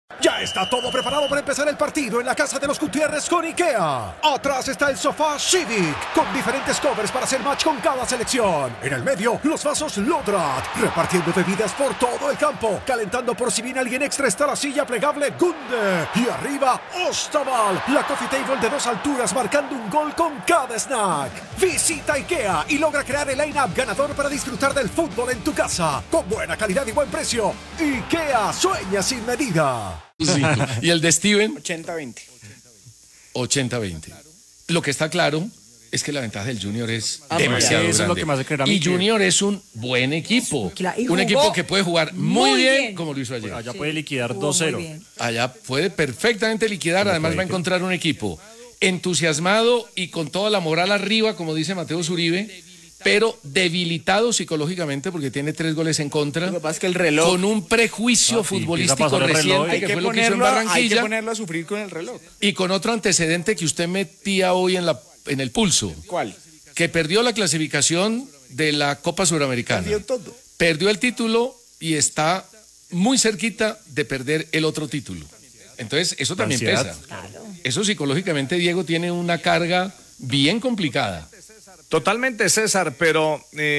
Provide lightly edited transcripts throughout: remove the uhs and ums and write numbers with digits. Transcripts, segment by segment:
Ya está todo preparado para empezar el partido en la casa de los Gutiérrez con IKEA. Atrás está el sofá Civic, con diferentes covers para hacer match con cada selección. En el medio, los vasos Lodrat, repartiendo bebidas por todo el campo. Calentando por si viene alguien extra está la silla plegable Gunde. Y arriba, Ostaval, la coffee table de 2 alturas marcando un gol con cada snack. Visita IKEA y logra crear el line-up ganador para disfrutar del fútbol en tu casa. Con buena calidad y buen precio. IKEA sueña sin medida. Sí. ¿Y el de Steven? 80-20. 80-20. Lo que está claro es que la ventaja del Junior es demasiado grande. Eso es lo que me hace creer a mí. Y Junior es un buen equipo. Y un equipo que puede jugar muy bien, bien, como lo hizo ayer. Allá puede liquidar 2-0. Allá puede perfectamente liquidar. Además va a encontrar un equipo entusiasmado y con toda la moral arriba, como dice Mateo Zuribe, pero debilitado psicológicamente porque tiene 3 goles en contra. Lo que pasa es que el reloj... Con un prejuicio futbolístico reciente que fue lo que hizo en Hay que Barranquilla. ponerlo a sufrir con el reloj. Y con otro antecedente que usted metía hoy en el pulso. ¿Cuál? Que perdió la clasificación de la Copa Suramericana. Perdió todo. Perdió el título y está muy cerquita de perder el otro título. Entonces, eso también pesa. Eso psicológicamente, Diego, tiene una carga bien complicada. Totalmente, César, pero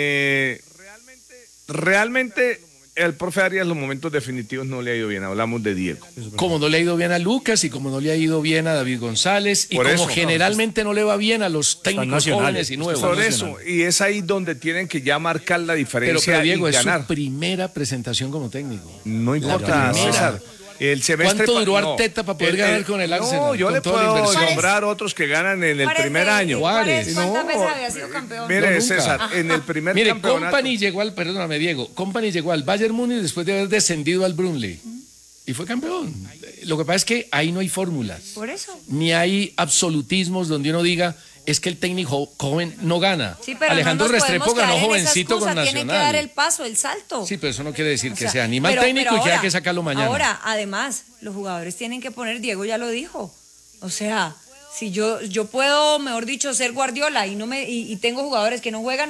realmente el profe Arias los momentos definitivos no le ha ido bien. Hablamos de Diego. Como no le ha ido bien a Lucas y como no le ha ido bien a David González y Por como eso, generalmente no le va bien a los técnicos jóvenes y nuevos. Por eso, y es ahí donde tienen que ya marcar la diferencia pero Diego, y ganar. Es su primera presentación como técnico. No importa, César. El semestre ¿Cuánto duró Arteta para poder ganar con el Arsenal? No, yo le puedo nombrar otros que ganan en el primer año. Juárez. ¿Cuántas veces había sido campeón? Mire, César, en el primer campeonato... Company llegó al, perdóname, Diego, Company llegó al Bayern Múnich después de haber descendido al Brunley. Y fue campeón. Lo que pasa es que ahí no hay fórmulas. Por eso. Ni hay absolutismos donde uno diga, es que el técnico joven no gana. Sí, pero Alejandro no nos Restrepo podemos ganó quedar en esa jovencito excusa, con Nacional. Tiene que dar el paso, el salto. Sí, pero eso no quiere decir que sea, sea ni mal pero técnico y que ahora, haya que sacarlo mañana. Ahora, además, los jugadores tienen que poner, Diego ya lo dijo, o sea, si yo puedo, mejor dicho, ser Guardiola y tengo jugadores que no juegan,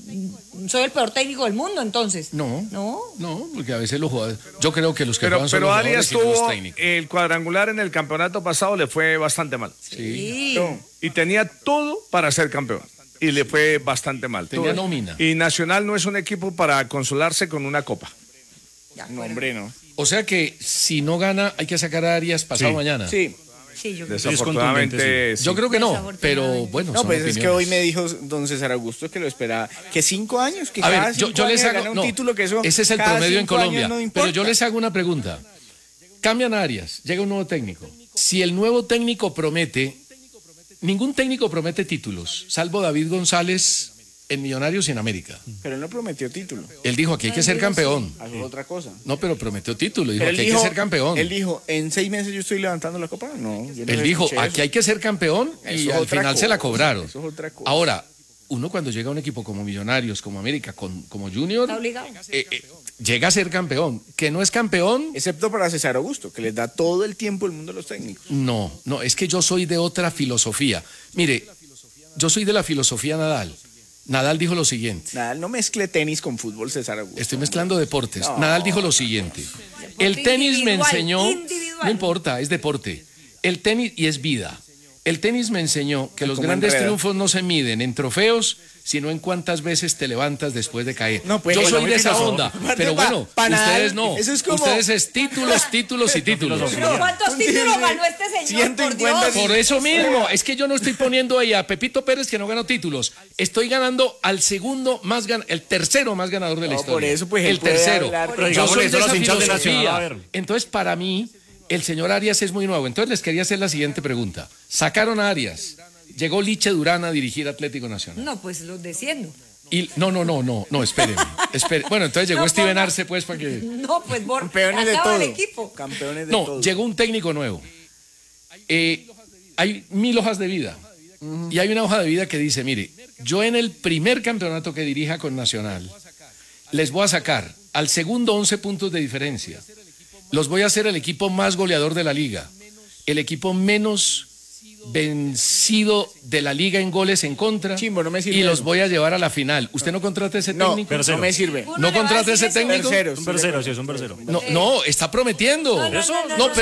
soy el peor técnico del mundo, entonces. No, porque a veces los jugadores, yo creo que los que juegan son pero los Arias jugadores y no los tuvo técnicos. el cuadrangular en el campeonato pasado, le fue bastante mal. Sí. Y tenía todo para ser campeón. Y le fue bastante mal. Tenía nómina. Y Nacional no es un equipo para consolarse con una copa. No, hombre, no. O sea que si no gana, hay que sacar a Arias pasado mañana. Sí. Sí, yo creo. Desafortunadamente, sí. Yo creo que no, pero bueno. No, son pues es que opiniones. hoy me dijo don César Augusto que lo esperaba. Que 5 años, que A cada ver, 5 yo les años hago. gana un No, título, que eso ese es el cada promedio en 5 años Colombia. no Pero importa. yo les hago una pregunta. Cambian a Arias, llega un nuevo técnico. Si el nuevo técnico promete, ningún técnico promete títulos, salvo David González en Millonarios y en América. Pero él no prometió título. Él dijo que hay que ser campeón. Eso es otra cosa. No, pero prometió título, dijo Pero que hay que ser campeón. Él dijo, ¿en 6 meses yo estoy levantando la copa? No. Yo no Él dijo, escuché aquí eso. hay que ser campeón y Eso es al otra final se la cosa, cobraron. eso es otra cosa. Ahora, uno cuando llega a un equipo como Millonarios, como América, como Junior, Está obligado. llega a ser campeón. Que no es campeón, Excepto para César Augusto, que les da todo el tiempo el mundo a los técnicos. no, es que yo soy de otra filosofía. Mire, yo soy de la filosofía Nadal. Nadal dijo lo siguiente. Nadal no mezcle tenis con fútbol, César Augusto. Estoy mezclando deportes. No. Nadal dijo lo siguiente. El tenis me individual, enseñó, individual. no importa, es deporte. El tenis, y es vida. El tenis me enseñó que los Como grandes enreda. triunfos no se miden en trofeos, sino en cuántas veces te levantas después de caer. No, pues, yo soy bueno, de esa no. onda, Aparte, pero bueno, Nadal, ustedes no. eso es como- Ustedes es títulos, títulos y títulos. Pero ¿cuántos títulos ganó este señor? Por 150 Dios. Por eso mismo, es que yo no estoy poniendo ahí a Pepito Pérez que no ganó títulos. Estoy ganando al segundo más el tercero más ganador de la No, historia. por eso, pues, el él puede tercero. hablar, pero Yo digamos soy eso de los esa hinchas de filosofía. Nacional, a ver. Entonces, para mí, el señor Arias es muy nuevo. Entonces les quería hacer la siguiente pregunta. Sacaron a Arias. Llegó Liche Durán a dirigir Atlético Nacional. No, pues los desciendo. Y no, espérenme. Bueno, entonces llegó No, Steven no. Arce, pues, para que... No, pues Campeones de acaba todo. el equipo. Campeones de No, todo. llegó un técnico nuevo. Hay 1000 hojas de vida. Y hay una hoja de vida que dice, mire, yo en el primer campeonato que dirija con Nacional, les voy a sacar al segundo 11 puntos de diferencia. Los voy a hacer el equipo más goleador de la liga. El equipo menos vencido de la liga en goles en contra. Chimbo, no me sirve y los eso. voy a llevar a la final. ¿Usted no contrata ese No, técnico? no me sirve. Uno ¿No le va a contrata decir ese eso. técnico? Terceros. Un versero, sí, es un versero. No, está prometiendo. No, no, no, No, no.